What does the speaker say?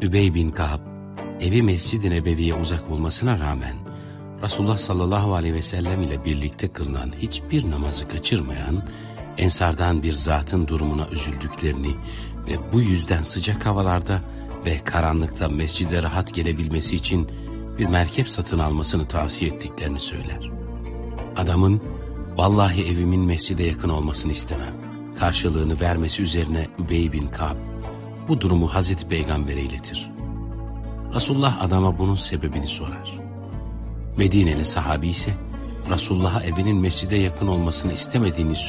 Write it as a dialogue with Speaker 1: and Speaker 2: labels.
Speaker 1: Übey bin Ka'b, evi Mescid-i Nebevi'ye uzak olmasına rağmen Resulullah sallallahu aleyhi ve sellem ile birlikte kılınan hiçbir namazı kaçırmayan ensardan bir zatın durumuna üzüldüklerini ve bu yüzden sıcak havalarda ve karanlıkta mescide rahat gelebilmesi için bir merkep satın almasını tavsiye ettiklerini söyler. Adamın, vallahi evimin mescide yakın olmasını istemem karşılığını vermesi üzerine Übey bin Ka'b bu durumu Hazreti Peygamber'e iletir. Resulullah adama bunun sebebini sorar. Medineli sahabi ise Resulullah'a evinin mescide yakın olmasını istemediğini